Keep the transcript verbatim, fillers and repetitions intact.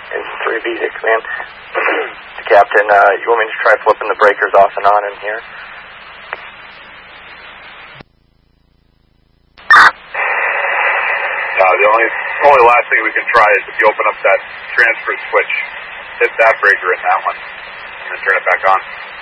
Engine three B to command. Captain, uh, you want me to try flipping the breakers off and on in here? Uh, the only only last thing we can try is if you open up that transfer switch, hit that breaker in that one, and then turn it back on.